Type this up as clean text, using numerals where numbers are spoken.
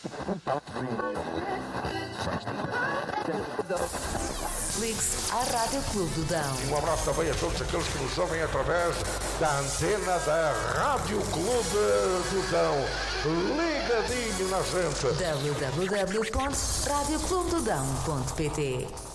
Ligue-se à Rádio Clube do Dão. Um abraço também a todos aqueles que nos ouvem através da antena da Rádio Clube do Dão. Ligadinho na gente. www.radioclubedodão.pt